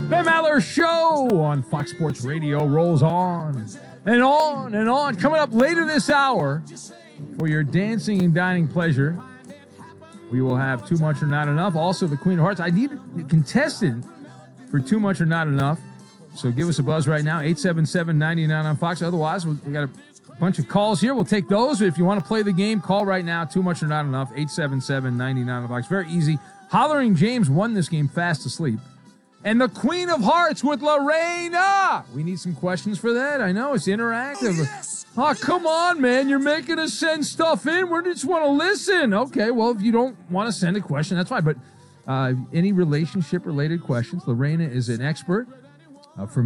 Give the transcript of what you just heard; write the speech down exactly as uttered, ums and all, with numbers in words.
Ben Maller Show on Fox Sports Radio rolls on and on and on. Coming up later this hour for your dancing and dining pleasure, we will have Too Much or Not Enough. Also, the Queen of Hearts. I need a contestant for Too Much or Not Enough. So give us a buzz right now, eight seven seven, nine nine on Fox. Otherwise, we got a bunch of calls here. We'll take those. If you want to play the game, call right now, Too Much or Not Enough, eight seven seven, nine nine on Fox. Very easy. Hollering James won this game fast asleep. And the Queen of Hearts with Lorena. We need some questions for that. I know, it's interactive. Oh, yes. Oh, come on, man. You're making us send stuff in. We just want to listen. Okay, well, if you don't want to send a question, that's fine. But uh, any relationship-related questions, Lorena is an expert uh, for